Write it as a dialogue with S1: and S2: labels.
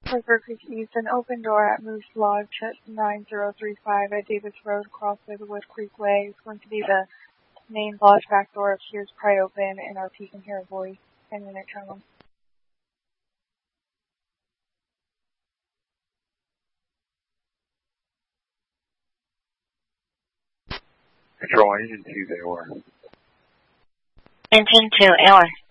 S1: Quaker Creek East, an open door at Moose Lodge at 9035 at Davis Road, across by the Wood Creek Way. It's going to be the main lodge back door appears pry open, and RP can hear a voice and then it turn on.
S2: Control Engine 2, they were.
S3: Engine 2, Air.